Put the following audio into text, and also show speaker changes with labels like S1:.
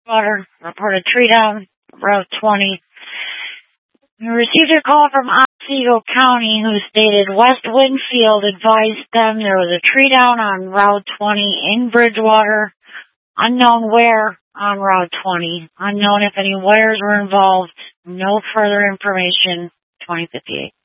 S1: Water reported tree down Route 20. We received a call from Otsego County who stated West Winfield advised them there was a tree down on Route 20 in Bridgewater. Unknown where on Route 20. Unknown if any wires were involved. No further information. 2058.